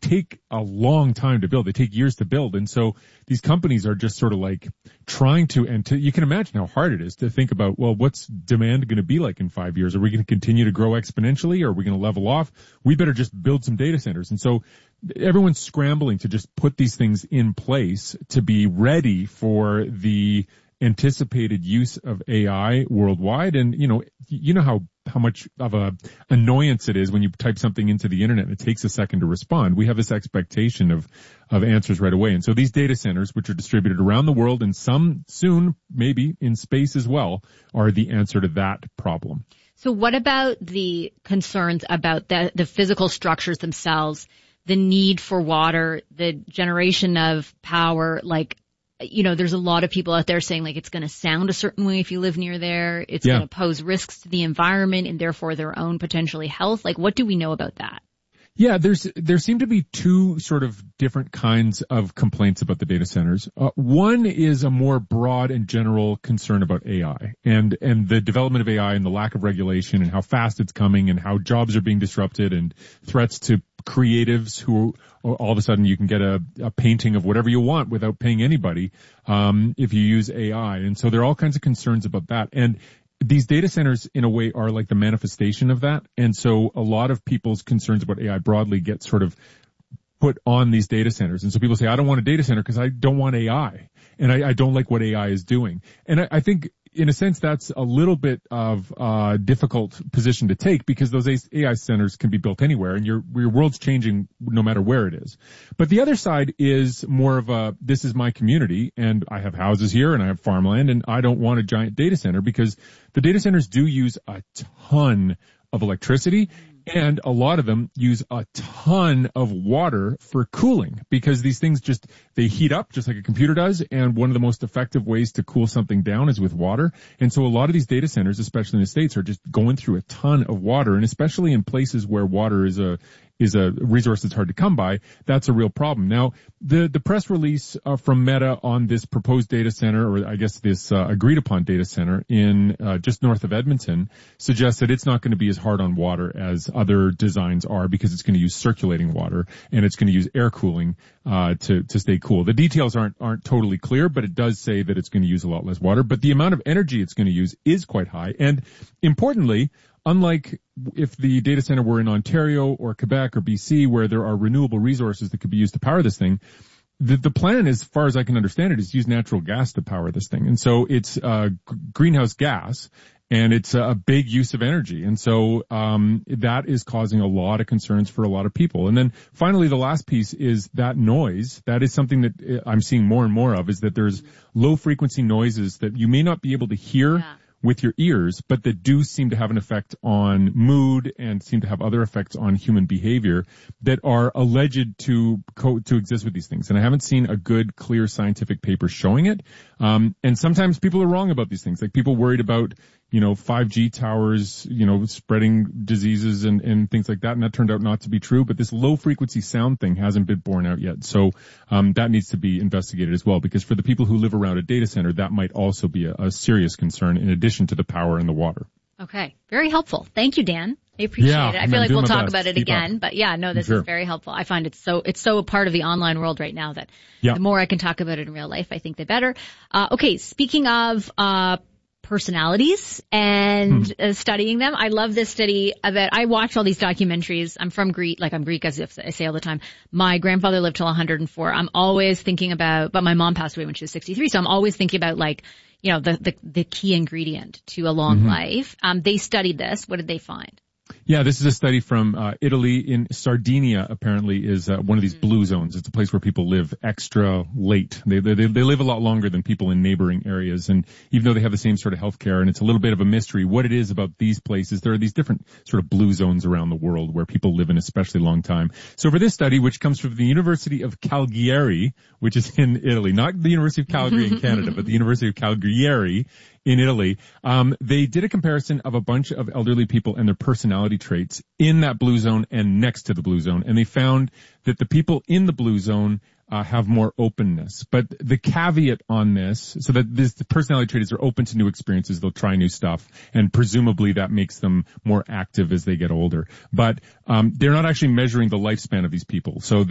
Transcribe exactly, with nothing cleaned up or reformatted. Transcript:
take a long time to build. They take years to build. And so these companies are just sort of like trying to, and to, you can imagine how hard it is to think about, well, what's demand going to be like in five years? Are we going to continue to grow exponentially? Or are we going to level off? We better just build some data centers. And so everyone's scrambling to just put these things in place to be ready for the anticipated use of A I worldwide. And, you know, you know how, how much of a annoyance it is when you type something into the internet and it takes a second to respond. We have this expectation of, of answers right away. And so these data centers, which are distributed around the world and some soon, maybe in space as well, are the answer to that problem. So what about the concerns about the, the physical structures themselves, the need for water, the generation of power? Like, you know, there's a lot of people out there saying like it's going to sound a certain way if you live near there. It's yeah. going to pose risks to the environment and therefore their own potentially health. Like, what do we know about that? Yeah, there's there seem to be two sort of different kinds of complaints about the data centers. Uh, one is a more broad and general concern about A I and and the development of A I and the lack of regulation and how fast it's coming and how jobs are being disrupted and threats to creatives who all of a sudden you can get a, a painting of whatever you want without paying anybody um, if you use A I. And so there are all kinds of concerns about that. And these data centers, in a way, are like the manifestation of that. And so a lot of people's concerns about A I broadly get sort of put on these data centers. And so people say, I don't want a data center because I don't want A I. And I, I don't like what A I is doing. And I, I think, in a sense, that's a little bit of a difficult position to take because those A I centers can be built anywhere and your, your world's changing no matter where it is. But the other side is more of a, this is my community and I have houses here and I have farmland and I don't want a giant data center because the data centers do use a ton of electricity. And a lot of them use a ton of water for cooling because these things just, they heat up just like a computer does. And one of the most effective ways to cool something down is with water. And so a lot of these data centers, especially in the States, are just going through a ton of water. And especially in places where water is a, is a resource that's hard to come by, that's a real problem. Now, the, the press release uh, from Meta on this proposed data center, or I guess this uh, agreed upon data center in uh, just north of Edmonton, suggests that it's not going to be as hard on water as other designs are because it's going to use circulating water and it's going to use air cooling uh to to stay cool. The details aren't aren't totally clear, but it does say that it's going to use a lot less water. But the amount of energy it's going to use is quite high. And importantly, unlike if the data center were in Ontario or Quebec or B C, where there are renewable resources that could be used to power this thing, the, the plan, as far as I can understand it, is to use natural gas to power this thing. And so it's uh, g- greenhouse gas, and it's a big use of energy. And so um that is causing a lot of concerns for a lot of people. And then finally, the last piece is that noise. That is something that I'm seeing more and more of, is that there's low-frequency noises that you may not be able to hear yeah. with your ears, but that do seem to have an effect on mood and seem to have other effects on human behavior that are alleged to co- to exist with these things. And I haven't seen a good, clear scientific paper showing it. Um, and sometimes people are wrong about these things. Like people worried about, you know, five G towers, you know, spreading diseases and, and things like that. And that turned out not to be true. But this low frequency sound thing hasn't been borne out yet. So, um, that needs to be investigated as well, because for the people who live around a data center, that might also be a, a serious concern in addition to the power and the water. Okay. Very helpful. Thank you, Dan. I appreciate yeah, it. I feel like we'll talk best. about it Keep again, up. but yeah, no, this sure. is very helpful. I find it so, it's so a part of the online world right now that yeah. the more I can talk about it in real life, I think the better. Uh, okay. Speaking of, uh, personalities and hmm. uh, studying them. I love this study that I watch all these documentaries. I'm from Greek, like I'm Greek, as I say all the time. My grandfather lived till one hundred four. I'm always thinking about, but my mom passed away when she was sixty-three. So I'm always thinking about like, you know, the, the, the key ingredient to a long mm-hmm. life. Um, they studied this. What did they find? Yeah, this is a study from uh, Italy. In Sardinia, apparently, is uh, one of these mm-hmm. blue zones. It's a place where people live extra late. They, they they live a lot longer than people in neighboring areas. And even though they have the same sort of health care, and it's a little bit of a mystery what it is about these places, there are these different sort of blue zones around the world where people live an especially long time. So for this study, which comes from the University of Cagliari, which is in Italy, not the University of Calgary in Canada, but the University of Cagliari in Italy, um, they did a comparison of a bunch of elderly people and their personality traits in that blue zone and next to the blue zone. And they found that the people in the blue zone uh, have more openness. But the caveat on this, so that this the personality trait is they're open to new experiences, they'll try new stuff, and presumably that makes them more active as they get older. But um, they're not actually measuring the lifespan of these people. So